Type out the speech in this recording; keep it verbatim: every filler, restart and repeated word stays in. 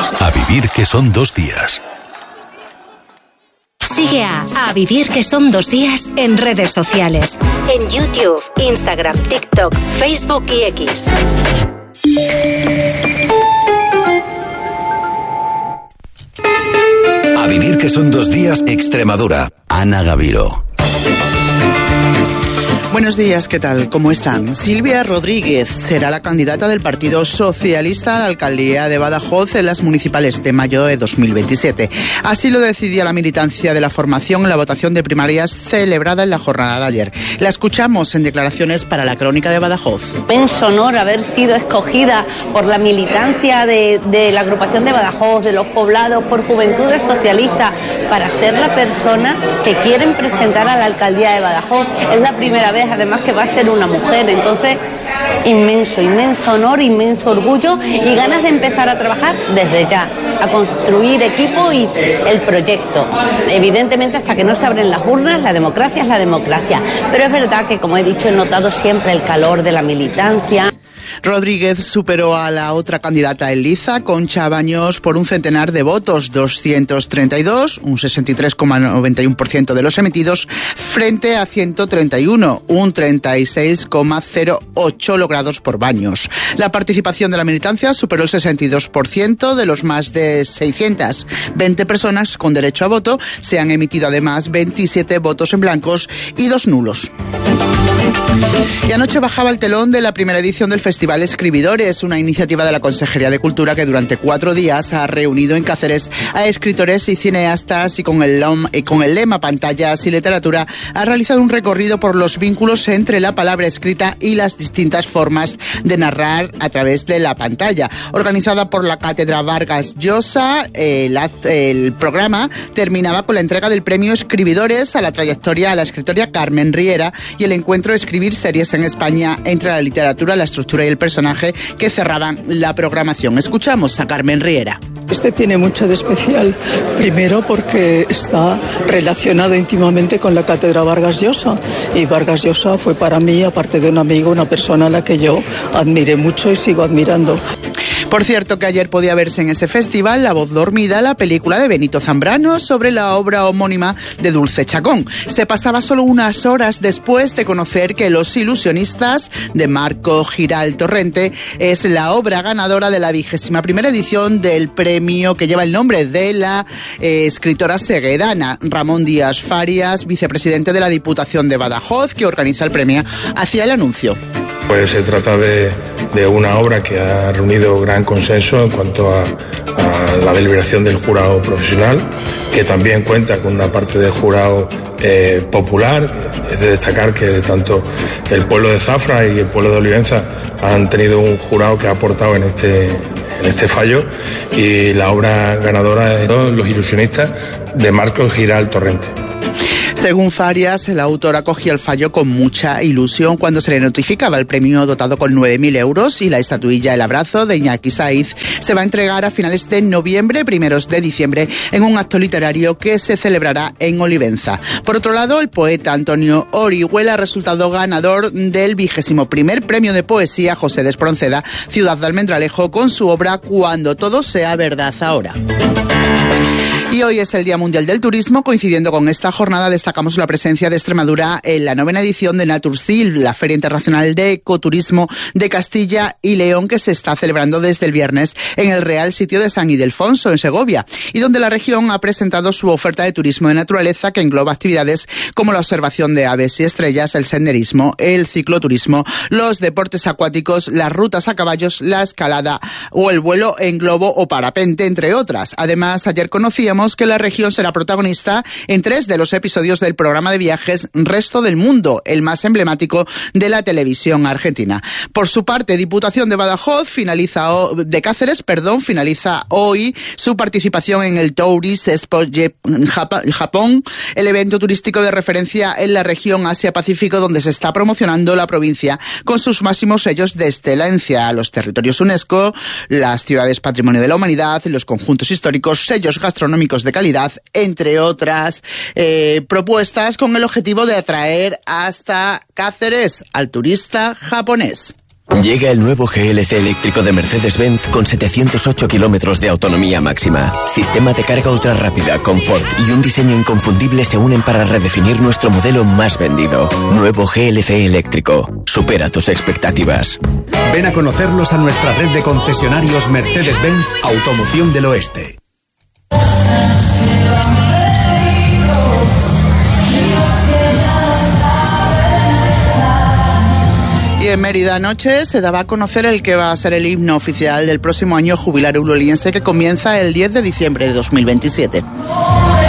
A vivir que son dos días. Sigue a A Vivir que son dos días en redes sociales. En YouTube, Instagram, TikTok, Facebook y X. A vivir que son dos días, Extremadura. Ana Gaviro. Buenos días, ¿qué tal? ¿Cómo están? Silvia Rodríguez será la candidata del Partido Socialista a la alcaldía de Badajoz en las municipales de mayo de dos mil veintisiete. Así lo decidía la militancia de la formación en la votación de primarias celebrada en la jornada de ayer. La escuchamos en declaraciones para la Crónica de Badajoz. Inmenso honor haber sido escogida por la militancia de, de la agrupación de Badajoz, de los poblados, por Juventudes Socialistas, para ser la persona que quieren presentar a la alcaldía de Badajoz. Es la primera vez además que va a ser una mujer, entonces inmenso, inmenso honor, inmenso orgullo y ganas de empezar a trabajar desde ya, a construir equipo y el proyecto. Evidentemente hasta que no se abren las urnas, la democracia es la democracia, pero es verdad que, como he dicho, he notado siempre el calor de la militancia. Rodríguez superó a la otra candidata en liza, Concha Baños, por un centenar de votos, doscientos treinta y dos, un sesenta y tres coma noventa y uno por ciento de los emitidos, frente a ciento treinta y uno, un treinta y seis coma cero ocho logrados por Baños. La participación de la militancia superó el sesenta y dos por ciento de los más de seiscientas veinte personas con derecho a voto. Se han emitido además veintisiete votos en blancos y dos nulos. Y anoche bajaba el telón de la primera edición del Festival Escribidores, una iniciativa de la Consejería de Cultura que durante cuatro días ha reunido en Cáceres a escritores y cineastas y con el, con el lema Pantallas y Literatura ha realizado un recorrido por los vínculos entre la palabra escrita y las distintas formas de narrar a través de la pantalla. Organizada por la Cátedra Vargas Llosa, el, el programa terminaba con la entrega del premio Escribidores a la trayectoria a la escritora Carmen Riera y el encuentro Escribir series en España entre la literatura, la estructura y el personaje que cerraban la programación. Escuchamos a Carmen Riera. Este tiene mucho de especial, primero porque está relacionado íntimamente con la Cátedra Vargas Llosa, y Vargas Llosa fue para mí, aparte de un amigo, una persona a la que yo admiré mucho y sigo admirando. Por cierto, que ayer podía verse en ese festival La voz dormida, la película de Benito Zambrano sobre la obra homónima de Dulce Chacón. Se pasaba solo unas horas después de conocer que Los ilusionistas, de Marco Giral Torrente, es la obra ganadora de la vigésima primera edición del premio que lleva el nombre de la eh, escritora seguedana. Ramón Díaz Farias, vicepresidente de la Diputación de Badajoz, que organiza el premio, hacía el anuncio. Pues se trata de, de una obra que ha reunido gran consenso en cuanto a, a la deliberación del jurado profesional, que también cuenta con una parte del jurado eh, popular. Es de destacar que tanto el pueblo de Zafra y el pueblo de Olivenza han tenido un jurado que ha aportado en este, en este fallo, y la obra ganadora es Los ilusionistas, de Marco Giral Torrente. Según Farias, el autor acogió el fallo con mucha ilusión cuando se le notificaba el premio dotado con nueve mil euros, y la estatuilla El abrazo de Iñaki Saiz se va a entregar a finales de noviembre, primeros de diciembre, en un acto literario que se celebrará en Olivenza. Por otro lado, el poeta Antonio Orihuela ha resultado ganador del vigésimo primer premio de poesía José de Espronceda, Ciudad de Almendralejo, con su obra Cuando todo sea verdad ahora. Y hoy es el Día Mundial del Turismo. Coincidiendo con esta jornada, destacamos la presencia de Extremadura en la novena edición de Natursil, la Feria Internacional de Ecoturismo de Castilla y León, que se está celebrando desde el viernes en el Real Sitio de San Ildefonso, en Segovia, y donde la región ha presentado su oferta de turismo de naturaleza, que engloba actividades como la observación de aves y estrellas, el senderismo, el cicloturismo, los deportes acuáticos, las rutas a caballos, la escalada o el vuelo en globo o parapente, entre otras. Además, ayer conocíamos que la región será protagonista en tres de los episodios del programa de viajes Resto del Mundo, el más emblemático de la televisión argentina. Por su parte, Diputación de Badajoz finaliza de Cáceres, perdón, finaliza hoy su participación en el Tourist Expo Japón, el evento turístico de referencia en la región Asia-Pacífico, donde se está promocionando la provincia con sus máximos sellos de excelencia: los territorios UNESCO, las ciudades Patrimonio de la Humanidad, los conjuntos históricos, sellos gastronómicos de calidad, entre otras eh, propuestas, con el objetivo de atraer hasta Cáceres al turista japonés. Llega el nuevo G L C eléctrico de Mercedes-Benz con setecientos ocho kilómetros de autonomía máxima. Sistema de carga ultra rápida, confort y un diseño inconfundible se unen para redefinir nuestro modelo más vendido. Nuevo G L C eléctrico. Supera tus expectativas. Ven a conocerlos a nuestra red de concesionarios Mercedes-Benz Automoción del Oeste. Y en Mérida anoche se daba a conocer el que va a ser el himno oficial del próximo año jubilar hueloliense que comienza el diez de diciembre de dos mil veintisiete.